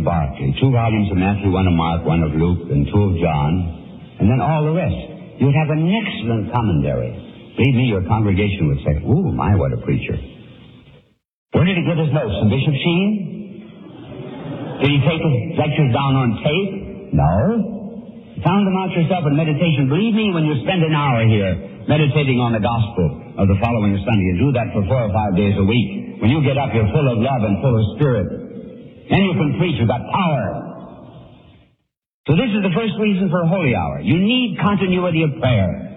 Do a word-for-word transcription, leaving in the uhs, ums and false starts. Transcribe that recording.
Barclay. Two volumes of Matthew, one of Mark, one of Luke, and two of John, and then all the rest. You'd have an excellent commentary. Believe me, your congregation would say, ooh, my, what a preacher. Where did he get his notes? From Bishop Sheen? Did he take his lectures down on tape? No. You found them out yourself in meditation. Believe me, when you spend an hour here meditating on the gospel of the following Sunday, and do that for four or five days a week, when you get up, you're full of love and full of spirit. Then you can preach. You've got power. So this is the first reason for a holy hour. You need continuity of prayer.